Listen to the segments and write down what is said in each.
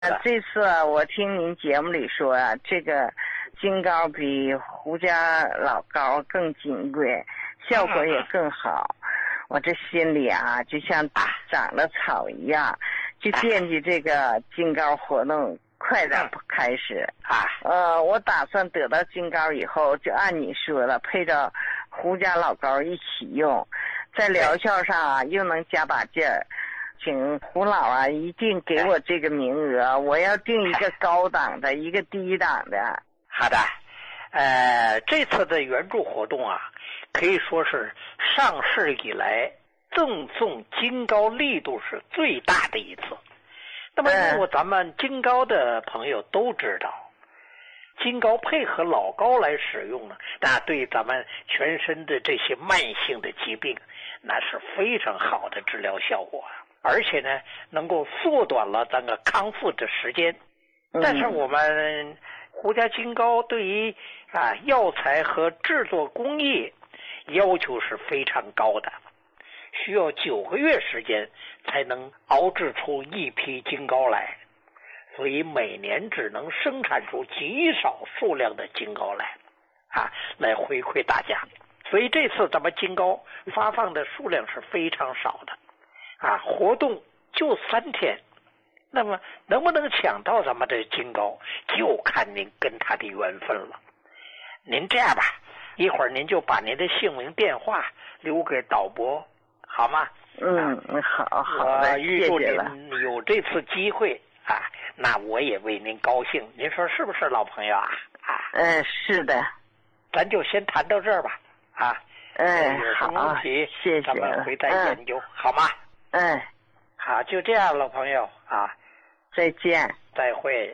这次我听您节目里说这个金膏比胡家老膏更金贵，效果也更好。我这心里就像长了草一样，就惦记这个金膏活动快点开始我打算得到金膏以后，就按你说的，配着胡家老膏一起用，在疗效上又能加把劲儿。请胡老一定给我这个名额，我要定一个高档的，一个低档的。 好的，这次的援助活动可以说是上市以来赠送金膏力度是最大的一次。那么如果咱们金膏的朋友都知道，金膏配合老膏来使用呢，那对咱们全身的这些慢性的疾病，那是非常好的治疗效果而且呢，能够缩短了咱个康复的时间。但是我们胡家金膏对于药材和制作工艺要求是非常高的，需要9个月时间才能熬制出一批金膏来，所以每年只能生产出极少数量的金膏来回馈大家。所以这次咱们金膏发放的数量是非常少的活动就3天，那么能不能抢到咱们这金膏，就看您跟他的缘分了。您这样吧，一会儿您就把您的姓名电话留给导播，好吗？ 好的， 预祝您有这次机会那我也为您高兴。您说是不是，老朋友是的， 咱就先谈到这儿吧有什么问题谢谢， 咱们回再研究好吗？好，就这样，老朋友再见， 再会。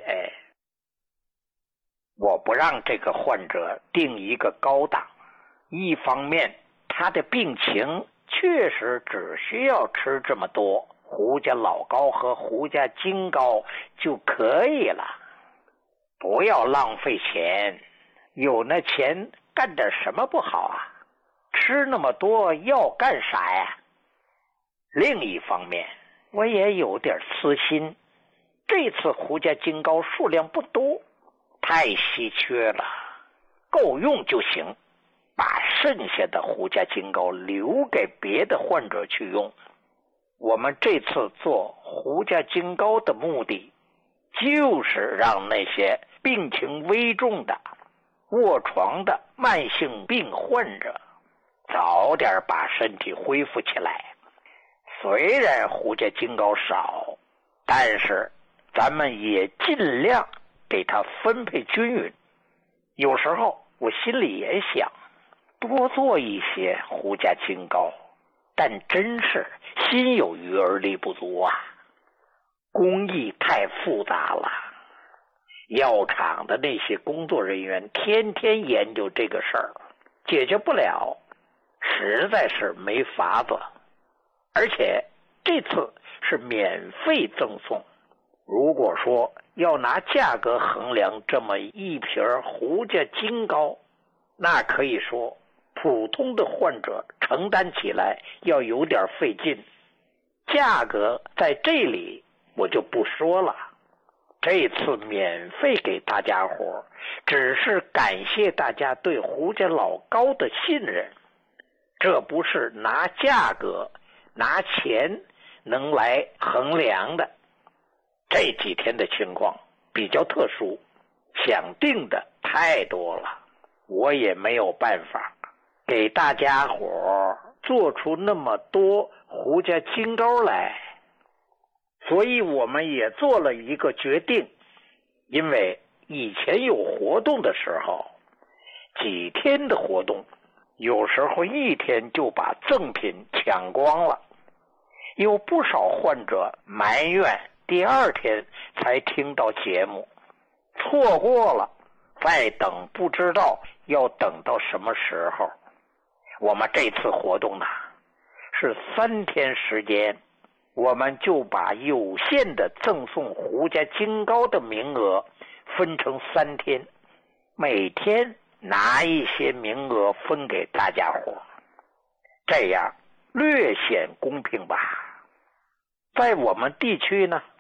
我不让这个患者定一个高档，一方面他的病情确实只需要吃这么多胡家老膏和胡家金膏就可以了，不要浪费钱，有那钱干点什么不好吃那么多要干啥呀？另一方面我也有点私心，这次胡家金膏数量不多，太稀缺了，够用就行，把剩下的胡家金膏留给别的患者去用。我们这次做胡家金膏的目的，就是让那些病情危重的卧床的慢性病患者早点把身体恢复起来。虽然胡家金膏少，但是咱们也尽量给它分配均匀。有时候我心里也想多做一些胡家金膏，但真是心有余而力不足工艺太复杂了，药厂的那些工作人员天天研究这个事儿，解决不了，实在是没法子。而且这次是免费赠送，如果说要拿价格衡量这么一瓶胡家金膏，那可以说普通的患者承担起来要有点费劲。价格在这里我就不说了，这次免费给大家伙，只是感谢大家对胡家老膏的信任，这不是拿价格拿钱能来衡量的。这几天的情况比较特殊，想定的太多了，我也没有办法给大家伙做出那么多胡家金膏来，所以我们也做了一个决定。因为以前有活动的时候，几天的活动有时候1天就把赠品抢光了，有不少患者埋怨第2天才听到节目，错过了再等不知道要等到什么时候。我们这次活动呢是3天时间，我们就把有限的赠送胡家金膏的名额分成3天，每天拿一些名额分给大家伙，这样略显公平吧。在我们地区呢，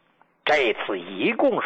这次一共